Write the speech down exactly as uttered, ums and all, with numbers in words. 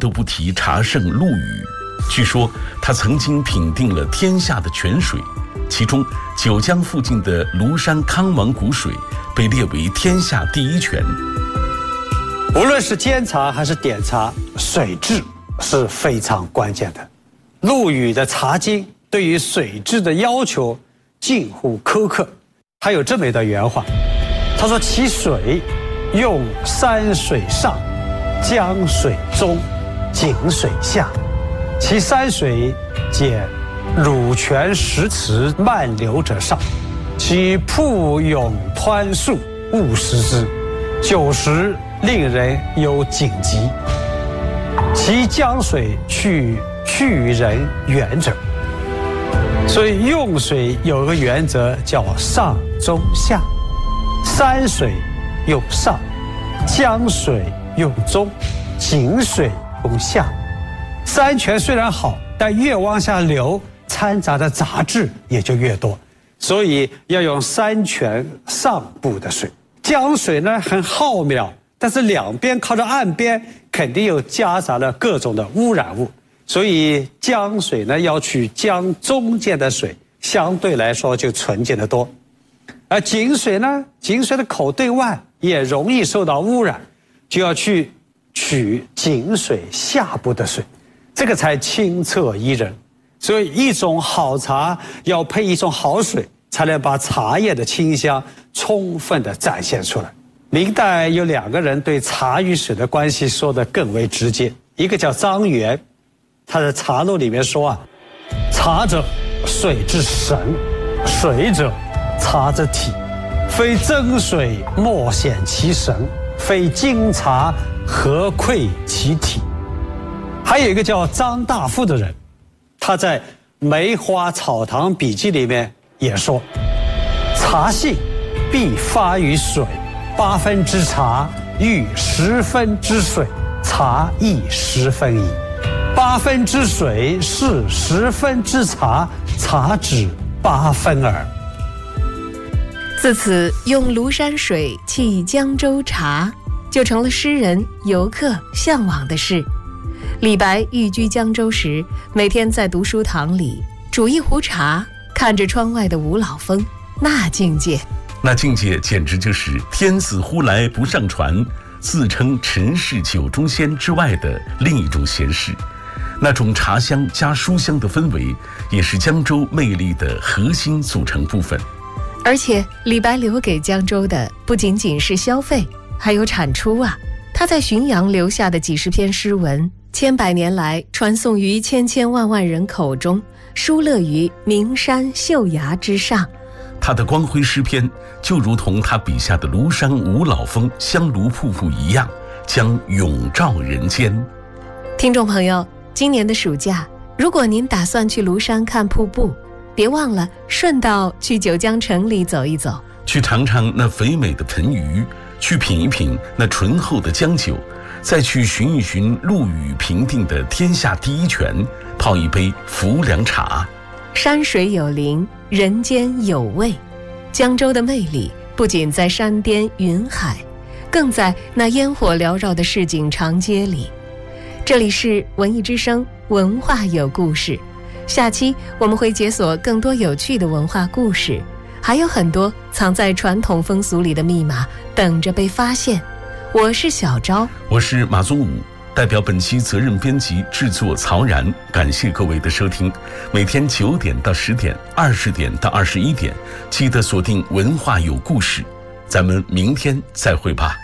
都不提茶圣陆羽。据说他曾经品定了天下的泉水，其中九江附近的庐山康王谷水被列为天下第一泉。 无论是煎茶还是点茶，水质是非常关键的。陆羽的《茶经》对于水质的要求近乎苛刻，他有这么一段原话，他说：“其水用山水上，江水中，井水下。其山水简乳泉石池漫流者上，其瀑涌湍树勿食之，久时令人有谨疾。其江水去去人远者。”所以用水有个原则叫上中下，山水用上，江水用中，井水用下。山泉虽然好，但越往下流，掺杂的杂质也就越多，所以要用山泉上部的水。江水呢很浩渺，但是两边靠着岸边，肯定又夹杂了各种的污染物，所以江水呢要取江中间的水，相对来说就纯净得多。而井水呢，井水的口对外也容易受到污染，就要去取井水下部的水，这个才清澈宜人。所以一种好茶要配一种好水，才能把茶叶的清香充分地展现出来。明代有两个人对茶与水的关系说得更为直接，一个叫张元，他的茶录里面说啊，茶者水之神，水者茶之体，非真水莫显其神，非精茶何愧其体。还有一个叫张大富的人，他在《梅花草堂笔记》里面也说，茶性必发于水，八分之茶遇十分之水，茶亦十分矣。八分之水是十分之茶，茶只八分耳。 自此，用庐山水沏江州茶，就成了诗人、游客向往的事。李白寓居江州时，每天在读书堂里煮一壶茶，看着窗外的五老峰，那境界， 那境界简直就是天子呼来不上船，自称尘世酒中仙之外的另一种闲适。那种茶香加书香的氛围，也是江州魅力的核心组成部分。 而且李白留给江州的不仅仅是消费，还有产出啊。他在浔阳留下的几十篇诗文，千百年来传颂于千千万万人口中，疏勒于名山秀崖之上。 他的光辉诗篇就如同他笔下的庐山五老峰香炉瀑布一样，将永照人间。 听众朋友，今年的暑假，如果您打算去庐山看瀑布，别忘了顺道去九江城里走一走， 去尝尝那肥美的盆鱼，去品一品那醇厚的江酒，再去寻一寻陆羽评定的天下第一泉，泡一杯浮梁茶。 山水有灵，人间有味。江州的魅力不仅在山巅云海，更在那烟火缭绕的市井长街里。这里是文艺之声，文化有故事。下期我们会解锁更多有趣的文化故事，还有很多藏在传统风俗里的密码等着被发现。我是小昭， 我是马宗武，代表本期责任编辑制作曹然，感谢各位的收听。每天九点到十点，二十点到二十一点，记得锁定文化有故事。咱们明天再会吧。